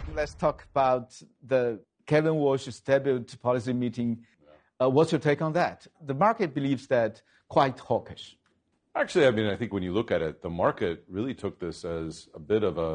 Let's talk about the Kevin Walsh Stability Policy meeting. What's your take on that? The market believes that quite hawkish. Actually, I mean, I think when you look at it, the market really took this as a bit of a